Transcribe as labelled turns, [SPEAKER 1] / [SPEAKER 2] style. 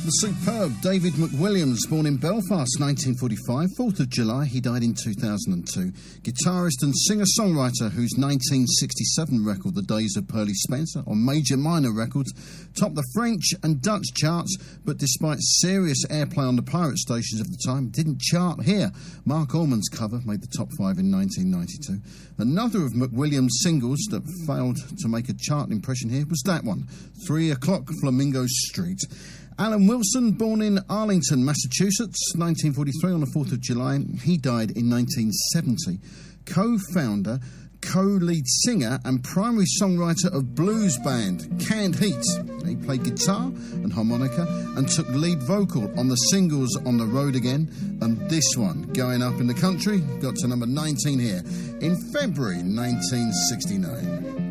[SPEAKER 1] the superb David McWilliams, born in Belfast, 1945, 4th of July. He died in 2002. Guitarist and singer-songwriter whose 1967 record, The Days of Pearly Spencer, on Major Minor Records, topped the French and Dutch charts, but despite serious airplay on the pirate stations of the time, didn't chart here. Mark Allman's cover made the top 5 in 1992. Another of McWilliams' singles that failed to make a chart impression here was that one, 3 O'Clock Flamingo Street. Alan Wilson, born in Arlington, Massachusetts, 1943 on the 4th of July. He died in 1970. Co-founder, co-lead singer and primary songwriter of blues band Canned Heat. He played guitar and harmonica and took lead vocal on the singles On the Road Again, and this one, Going Up in the Country, got to number 19 here in February 1969.